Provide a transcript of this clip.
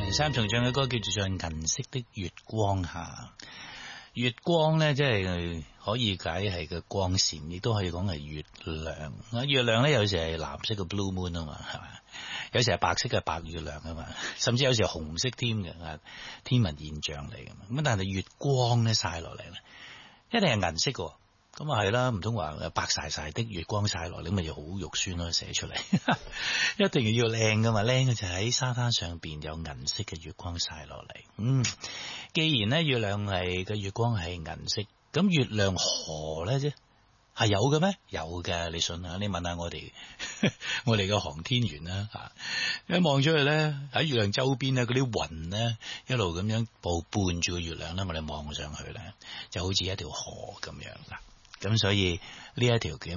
三重唱嘅歌叫做《銀色的月光下》。月光咧，即係可以解係個光線，亦都可以講係月亮。月亮咧，有時係藍色嘅 blue moon 啊嘛，係嘛？有時係白色嘅白月亮啊嘛，甚至有時係紅色添嘅，天文現象嚟嘅嘛。咁但係月光咧曬落嚟咧，一定係銀色嘅。咁啊係啦，唔通話白曬曬的月光曬落嚟，咪又好肉酸咯，寫出嚟一定要靚噶嘛，靚嘅就喺沙灘上邊有銀色嘅月光曬落嚟。既然咧月亮係嘅月光係銀色，咁月亮河咧啫係有嘅咩？有嘅，你信下？你問下我哋我哋嘅航天員啦吓，一望出去咧喺月亮周邊咧，嗰啲雲咧一路咁樣伴住個月亮咧，我哋望上去咧就好似一條河咁樣啦。咁所以呢一條叫